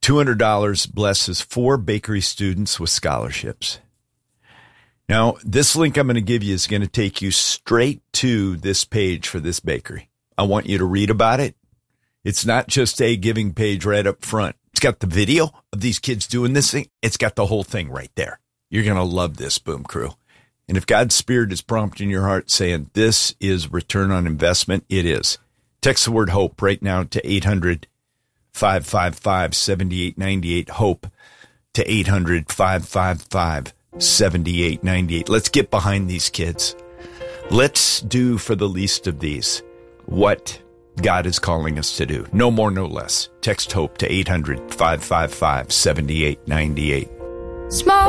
$200 blesses 4 bakery students with scholarships. Now, this link I'm going to give you is going to take you straight to this page for this bakery. I want you to read about it. It's not just a giving page right up front. It's got the video of these kids doing this thing. It's got the whole thing right there. You're going to love this, Boom Crew. And if God's Spirit is prompting your heart saying this is return on investment, it is. Text the word HOPE right now to 800-555-7898, HOPE to 800-555-7898. Let's get behind these kids. Let's do for the least of these what God is calling us to do. No more, no less. Text HOPE to 800-555-7898. Small